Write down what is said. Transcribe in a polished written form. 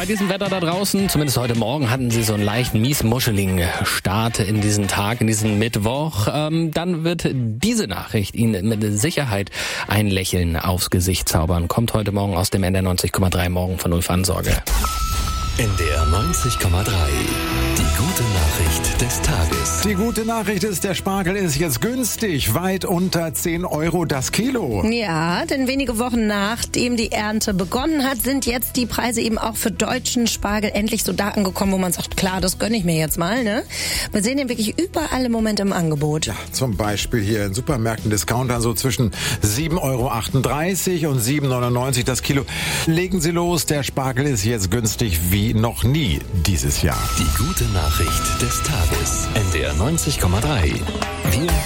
Bei diesem Wetter da draußen, zumindest heute Morgen, hatten Sie so einen leichten miesmuscheligen Start in diesen Tag, in diesen Mittwoch. Dann wird diese Nachricht Ihnen mit Sicherheit ein Lächeln aufs Gesicht zaubern. Kommt heute Morgen aus dem NDR 90,3 Morgen von Ulf Ansorge. NDR 90,3. Die gute Nachricht des Tages. Die gute Nachricht ist, der Spargel ist jetzt günstig. Weit unter 10 Euro das Kilo. Ja, denn wenige Wochen nachdem die Ernte begonnen hat, sind jetzt die Preise eben auch für deutschen Spargel endlich so da angekommen, wo man sagt, klar, das gönne ich mir jetzt mal, ne? Wir sehen den wirklich überall im Moment im Angebot. Ja, zum Beispiel hier in Supermärkten, Discountern so zwischen 7,38 Euro und 7,99 € das Kilo. Legen Sie los, der Spargel ist jetzt günstig wie noch nie dieses Jahr. Die gute Nachricht des Tages. NDR 90,3. Wir